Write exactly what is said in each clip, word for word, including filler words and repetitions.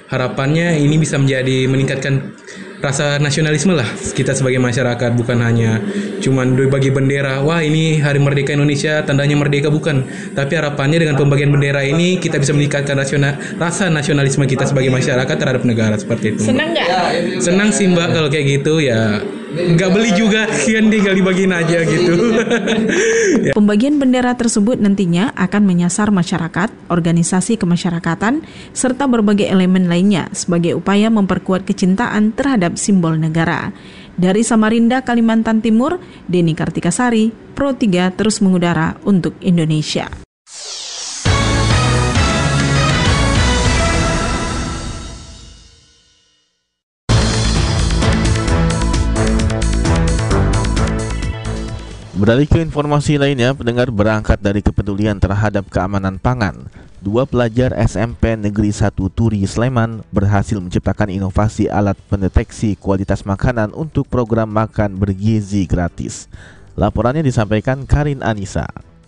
harapannya ini bisa menjadi meningkatkan rasa nasionalisme lah kita sebagai masyarakat, bukan hanya cuman bagi bendera, wah ini hari merdeka Indonesia tandanya merdeka, bukan, tapi harapannya dengan pembagian bendera ini kita bisa meningkatkan rasional, rasa nasionalisme kita sebagai masyarakat terhadap negara, seperti itu. Senang nggak? Senang sih Mbak kalau kayak gitu ya. Nggak beli juga, kan tinggal dibagiin aja gitu. Pembagian bendera tersebut nantinya akan menyasar masyarakat, organisasi kemasyarakatan, serta berbagai elemen lainnya sebagai upaya memperkuat kecintaan terhadap simbol negara. Dari Samarinda, Kalimantan Timur, Denny Kartikasari, Pro tiga terus mengudara untuk Indonesia. Beralih ke informasi lainnya, pendengar, berangkat dari kepedulian terhadap keamanan pangan, dua pelajar S M P Negeri satu Turi Sleman berhasil menciptakan inovasi alat pendeteksi kualitas makanan untuk program makan bergizi gratis. Laporannya disampaikan Karin Anissa.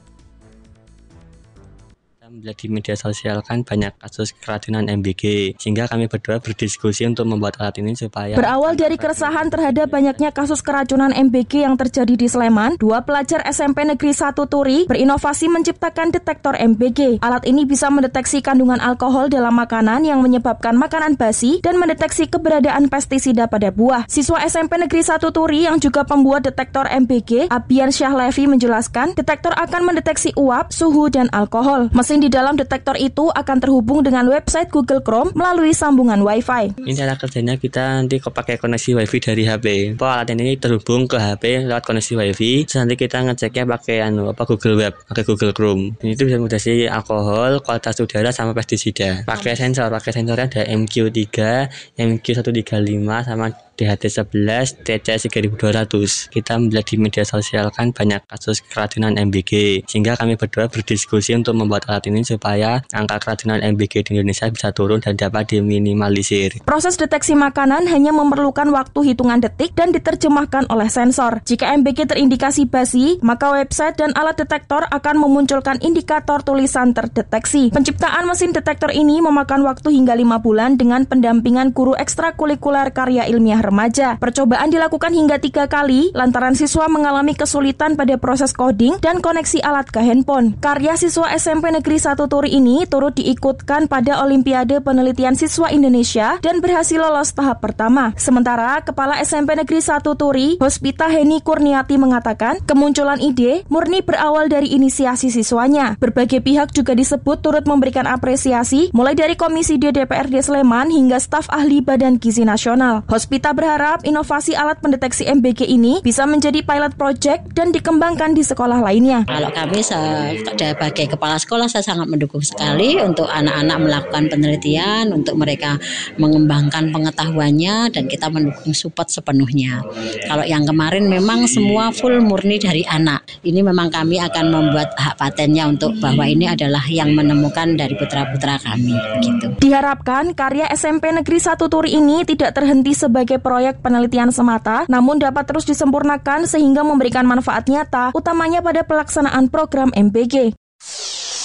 Melihat di media sosial kan banyak kasus keracunan M B G, sehingga kami berdua berdiskusi untuk membuat alat ini supaya... Berawal dari keresahan terhadap banyaknya kasus keracunan M B G yang terjadi di Sleman, dua pelajar S M P Negeri satu Turi berinovasi menciptakan detektor M B G. Alat ini bisa mendeteksi kandungan alkohol dalam makanan yang menyebabkan makanan basi dan mendeteksi keberadaan pestisida pada buah. Siswa S M P Negeri satu Turi yang juga pembuat detektor M B G, Abian Syahlevi, menjelaskan detektor akan mendeteksi uap, suhu, dan alkohol. Mesin di dalam detektor itu akan terhubung dengan website Google Chrome melalui sambungan Wi-Fi. Ini cara kerjanya, kita nanti pakai koneksi Wi-Fi dari H P. Oh, alat ini terhubung ke H P lewat koneksi Wi-Fi. Terus nanti kita ngeceknya pakai anu apa Google Web, pakai Google Chrome. Ini itu bisa mendeteksi alkohol, kualitas udara, sama pestisida. Pakai sensor, pakai sensornya ada M Q tiga, M Q seratus tiga puluh lima, sama D H T sebelas, T C S tiga ribu dua ratus. Kita melihat di media sosial kan banyak kasus keracunan M B G, sehingga kami berdua berdiskusi untuk membuat alat ini supaya angka keracunan M B G di Indonesia bisa turun dan dapat diminimalisir. Proses deteksi makanan hanya memerlukan waktu hitungan detik dan diterjemahkan oleh sensor. Jika M B G terindikasi basi, maka website dan alat detektor akan memunculkan indikator tulisan terdeteksi. Penciptaan mesin detektor ini memakan waktu hingga lima bulan dengan pendampingan guru ekstrakurikuler karya ilmiah remaja. Percobaan dilakukan hingga tiga kali lantaran siswa mengalami kesulitan pada proses coding dan koneksi alat ke handphone. Karya siswa S M P Negeri satu Turi ini turut diikutkan pada Olimpiade Penelitian Siswa Indonesia dan berhasil lolos tahap pertama. Sementara Kepala S M P Negeri satu Turi, Hospita Heni Kurniati, mengatakan kemunculan ide murni berawal dari inisiasi siswanya. Berbagai pihak juga disebut turut memberikan apresiasi, mulai dari Komisi D D P R D Sleman hingga staf ahli Badan Gizi Nasional. Hospita berharap inovasi alat pendeteksi M B G ini bisa menjadi pilot project dan dikembangkan di sekolah lainnya. Kalau kami sebagai kepala sekolah, saya sangat mendukung sekali untuk anak-anak melakukan penelitian, untuk mereka mengembangkan pengetahuannya, dan kita mendukung support sepenuhnya. Kalau yang kemarin memang semua full murni dari anak. Ini memang kami akan membuat hak patennya untuk bahwa ini adalah yang menemukan dari putra-putra kami. Gitu. Diharapkan karya S M P Negeri satu Turi ini tidak terhenti sebagai proyek penelitian semata, namun dapat terus disempurnakan sehingga memberikan manfaat nyata, utamanya pada pelaksanaan program M B G.